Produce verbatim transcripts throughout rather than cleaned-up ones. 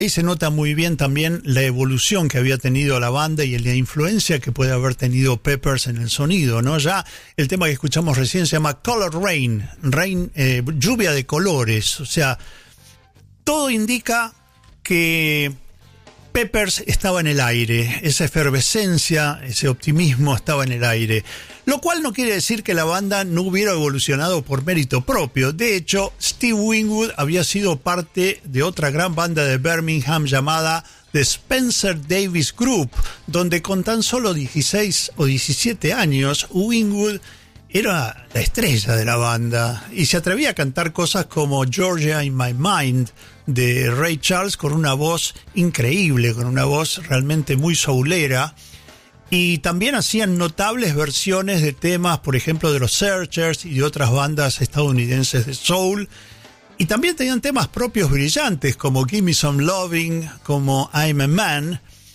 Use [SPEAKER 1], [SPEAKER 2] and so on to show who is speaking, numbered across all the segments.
[SPEAKER 1] Ahí se nota muy bien también la evolución que había tenido la banda y la influencia que puede haber tenido Peppers en el sonido, ¿no? Ya el tema que escuchamos recién se llama Color Rain, rain eh, lluvia de colores. O sea, todo indica que Peppers estaba en el aire, esa efervescencia, ese optimismo estaba en el aire. Lo cual no quiere decir que la banda no hubiera evolucionado por mérito propio. De hecho, Steve Winwood había sido parte de otra gran banda de Birmingham llamada The Spencer Davis Group, donde con tan solo dieciséis o diecisiete años, Winwood era la estrella de la banda y se atrevía a cantar cosas como Georgia in My Mind de Ray Charles con una voz increíble, con una voz realmente muy soulera. Y también hacían notables versiones de temas, por ejemplo, de los Searchers y de otras bandas estadounidenses de soul. Y también tenían temas propios brillantes, como Gimme Some Loving, como I'm a Man.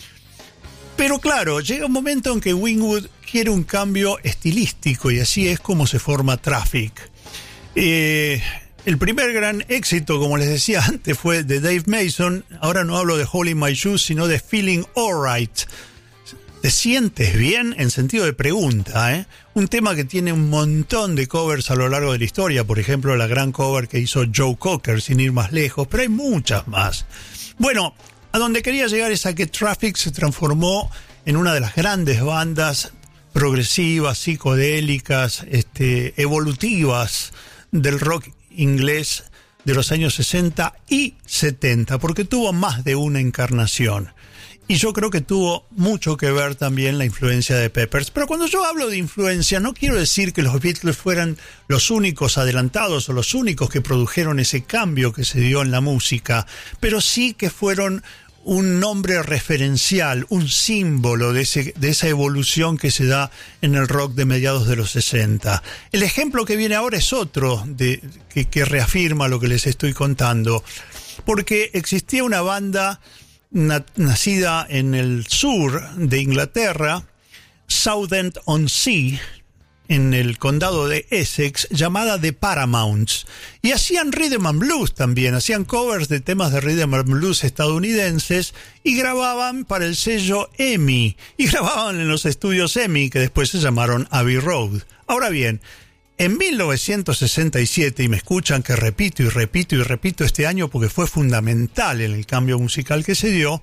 [SPEAKER 1] Pero claro, llega un momento en que Winwood quiere un cambio estilístico, y así es como se forma Traffic. Eh, el primer gran éxito, como les decía antes, fue de Dave Mason. Ahora no hablo de Hole in My Shoes, sino de Feeling Alright. ¿Te sientes bien? En sentido de pregunta, ¿eh? Un tema que tiene un montón de covers a lo largo de la historia. Por ejemplo, la gran cover que hizo Joe Cocker, sin ir más lejos, pero hay muchas más. Bueno, a donde quería llegar es a que Traffic se transformó en una de las grandes bandas progresivas, psicodélicas, este, evolutivas del rock inglés de los años sesenta y setenta, porque tuvo más de una encarnación. Y yo creo que tuvo mucho que ver también la influencia de Peppers. Pero cuando yo hablo de influencia, no quiero decir que los Beatles fueran los únicos adelantados o los únicos que produjeron ese cambio que se dio en la música, pero sí que fueron un nombre referencial, un símbolo de, ese, de esa evolución que se da en el rock de mediados de los sesenta. El ejemplo que viene ahora es otro de, que, que reafirma lo que les estoy contando, porque existía una banda nacida en el sur de Inglaterra, Southend-on-Sea, en el condado de Essex, llamada The Paramounts, y hacían rhythm and blues también, hacían covers de temas de rhythm and blues estadounidenses y grababan para el sello EMI, y grababan en los estudios EMI, que después se llamaron Abbey Road. Ahora bien, en mil novecientos sesenta y siete, y me escuchan que repito y repito y repito este año porque fue fundamental en el cambio musical que se dio,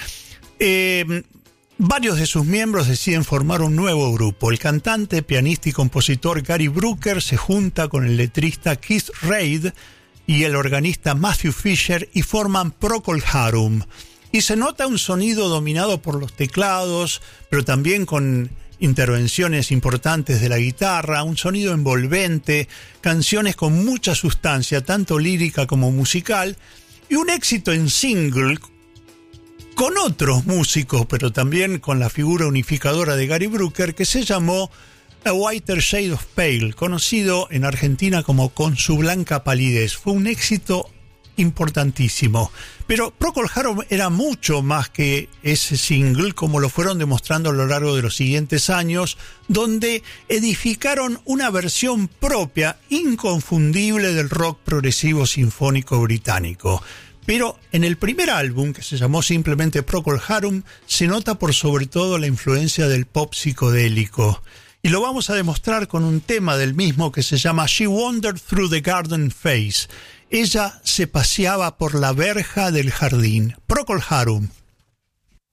[SPEAKER 1] eh, varios de sus miembros deciden formar un nuevo grupo. El cantante, pianista y compositor Gary Brooker se junta con el letrista Keith Reid y el organista Matthew Fisher y forman Procol Harum. Y se nota un sonido dominado por los teclados, pero también con intervenciones importantes de la guitarra, un sonido envolvente, canciones con mucha sustancia, tanto lírica como musical, y un éxito en single con otros músicos, pero también con la figura unificadora de Gary Brooker, que se llamó A Whiter Shade of Pale, conocido en Argentina como Con su blanca palidez. Fue un éxito importantísimo. Pero Procol Harum era mucho más que ese single, como lo fueron demostrando a lo largo de los siguientes años, donde edificaron una versión propia, inconfundible del rock progresivo sinfónico británico. Pero en el primer álbum, que se llamó simplemente Procol Harum, se nota por sobre todo la influencia del pop psicodélico. Y lo vamos a demostrar con un tema del mismo que se llama She Wandered Through the Garden Phase. Ella se paseaba por la verja del jardín. Procol Harum.